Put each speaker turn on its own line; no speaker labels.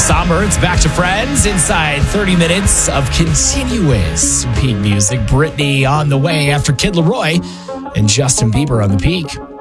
Somber. It's Back to Friends inside 30 minutes of continuous peak music. Britney on the way after Kid Laroi and Justin Bieber on the peak.